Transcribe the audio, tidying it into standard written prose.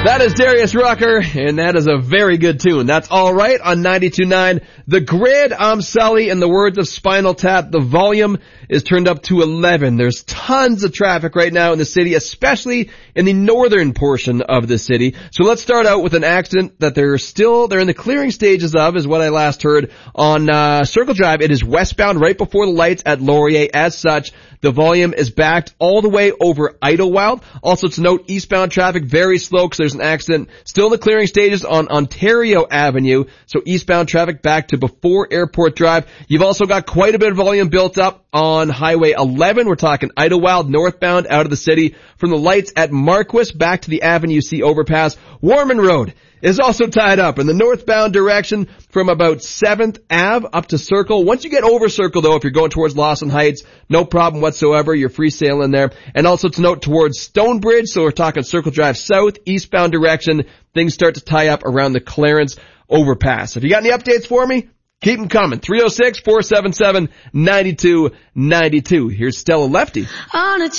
That is Darius Rucker, and that is a very good tune. That's All Right on 92.9 The Grid. I'm Sully. In the words of Spinal Tap, the volume is turned up to 11. There's tons of traffic right now in the city, especially in the northern portion of the city. So let's start out with an accident that they're in the clearing stages of, is what I last heard on Circle Drive. It is westbound right before the lights at Laurier. As such, the volume is backed all the way over Idlewild. Also to note, eastbound traffic very slow because there's an accident still in the clearing stages on Ontario Avenue. So eastbound traffic back to before Airport Drive. You've also got quite a bit of volume built up on Highway 11. We're talking Idlewild northbound out of the city from the lights at Marquis back to the Avenue C overpass. Warman Road is also tied up in the northbound direction from about 7th Ave up to Circle. Once you get over Circle, though, if you're going towards Lawson Heights, no problem whatsoever. You're free sailing there. And also to note towards Stonebridge, so we're talking Circle Drive south, eastbound direction, things start to tie up around the Clarence overpass. If you got any updates for me, keep them coming. 306-477-9292. Here's Stella Lefty.